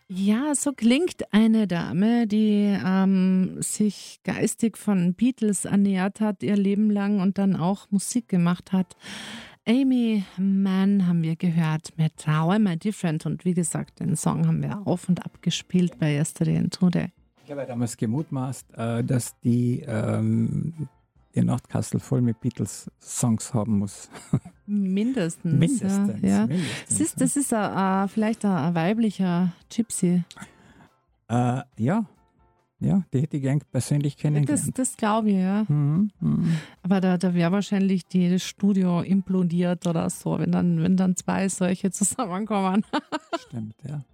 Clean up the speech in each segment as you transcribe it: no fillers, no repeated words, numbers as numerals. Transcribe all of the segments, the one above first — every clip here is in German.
Ja, so klingt eine Dame, die sich geistig von Beatles ernährt hat, ihr Leben lang und dann auch Musik gemacht hat. Amy Mann haben wir gehört mit How Am I Different? Und wie gesagt, den Song haben wir auf und ab gespielt bei Yesterday and Today. Ich habe ja damals gemutmaßt, dass die Nachtkastel voll mit Beatles-Songs haben muss. Mindestens. Mindestens. Ja. Mindestens. Das ist vielleicht ein weiblicher Gypsy. Ja, die hätte ich gern persönlich kennengelernt. Das glaube ich, ja. Aber da wäre wahrscheinlich das Studio implodiert oder so, wenn dann zwei solche zusammenkommen. Stimmt, ja.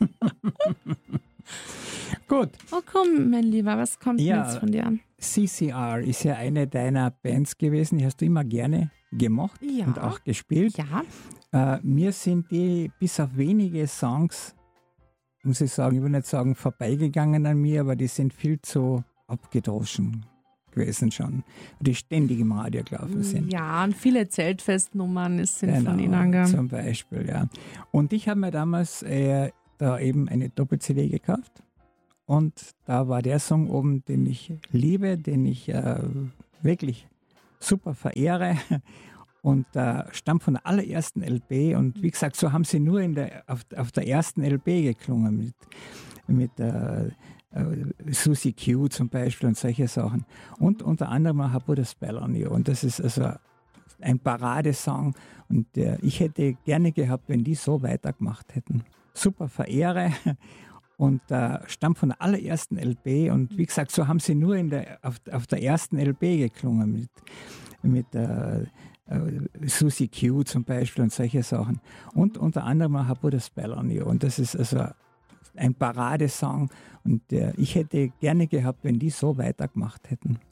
Gut. Oh komm, mein Lieber, was kommt jetzt von dir? CCR ist ja eine deiner Bands gewesen, die hast du immer gerne gemacht und auch gespielt. Ja. Mir sind die bis auf wenige Songs, muss ich sagen, ich will nicht sagen vorbeigegangen an mir, aber die sind viel zu abgedroschen gewesen schon, die ständig im Radio gelaufen sind. Ja, und viele Zeltfestnummern sind von ihnen. Gell? Zum Beispiel, ja. Und ich habe mir damals da eben eine Doppel-CD gekauft und da war der Song oben, den ich liebe, den ich wirklich super verehre und stammt von der allerersten LP und wie gesagt, so haben sie nur auf der ersten LP geklungen mit Susie Q zum Beispiel und solche Sachen und unter anderem auch Put a Spell on You und das ist also ein Paradesong und ich hätte gerne gehabt, wenn die so weitergemacht hätten. Super verehre und stammt von der allerersten LP und wie gesagt, so haben sie nur auf der ersten LP geklungen mit Susie Q zum Beispiel und solche Sachen und unter anderem auch Put a Spell on You und das ist also ein Paradesong und ich hätte gerne gehabt, wenn die so weitergemacht hätten.